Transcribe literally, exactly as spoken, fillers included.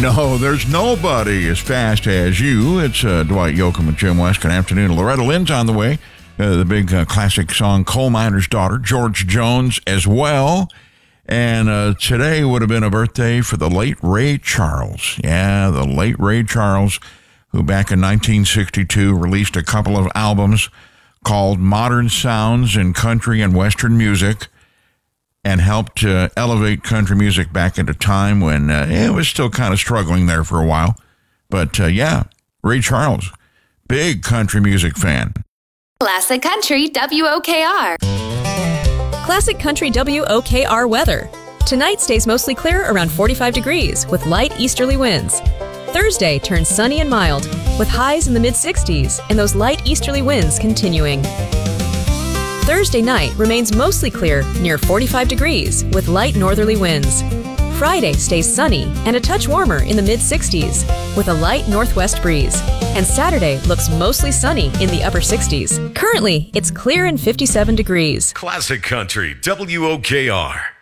No, there's nobody as fast as you. It's uh, Dwight Yoakam and Jim West. Good afternoon. Loretta Lynn's on the way. Uh, the big uh, classic song, Coal Miner's Daughter. George Jones as well. And uh, today would have been a birthday for the late Ray Charles. Yeah, the late Ray Charles, who back in nineteen sixty-two released a couple of albums called Modern Sounds in Country and Western Music, and helped uh, elevate country music back at a time when uh, it was still kind of struggling there for a while. But uh, yeah, Ray Charles, big country music fan. Classic Country W O K R. Classic Country W O K R weather. Tonight stays mostly clear around forty-five degrees with light easterly winds. Thursday turns sunny and mild with highs in the mid sixties and those light easterly winds continuing. Thursday night remains mostly clear near forty-five degrees with light northerly winds. Friday stays sunny and a touch warmer in the mid sixties with a light northwest breeze. And Saturday looks mostly sunny in the upper sixties. Currently, it's clear and fifty-seven degrees. Classic Country W O K R.